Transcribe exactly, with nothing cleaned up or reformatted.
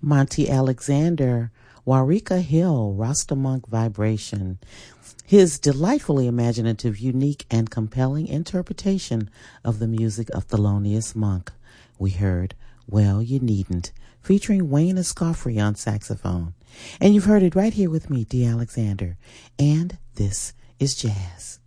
Monty Alexander, Warika Hill, Rastamonk Vibration. His delightfully imaginative, unique, and compelling interpretation of the music of Thelonious Monk. We heard Well, You Needn't, featuring Wayne Escoffery on saxophone. And you've heard it right here with me, Dee Alexander. And this is Jazz.